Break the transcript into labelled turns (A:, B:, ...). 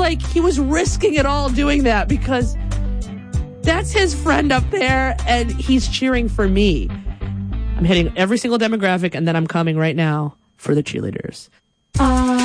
A: like he was risking it all doing that because that's his friend up there and he's cheering for me. I'm hitting every single demographic and then I'm coming right now for the cheerleaders.